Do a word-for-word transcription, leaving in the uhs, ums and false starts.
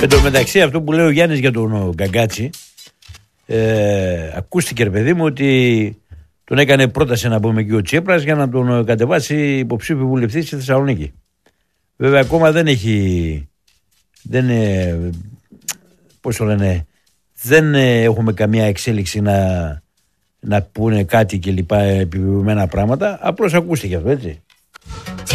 Εν τω μεταξύ, αυτό που λέει ο Γιάννης για τον Γκαγκάτσι, ε, ακούστηκε, ρε παιδί μου, ότι τον έκανε πρόταση να πούμε και ο Τσίπρας για να τον κατεβάσει υποψήφιο βουλευτή στη Θεσσαλονίκη. Βέβαια, ακόμα δεν έχει. Δεν, ε, πώς το λένε, δεν ε, έχουμε καμία εξέλιξη να, να πούνε κάτι και λοιπά επιβεβαιωμένα πράγματα. Απλώς ακούστηκε αυτό, έτσι.